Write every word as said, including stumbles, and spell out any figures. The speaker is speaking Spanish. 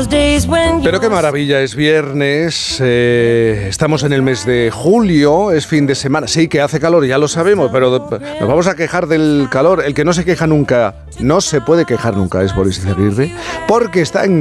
Pero qué maravilla, es viernes, eh, estamos en el mes de julio, es fin de semana. Sí, que hace calor, ya lo sabemos, pero nos vamos a quejar del calor. El que no se queja nunca, no se puede quejar nunca, es Boris Izaguirre, porque está en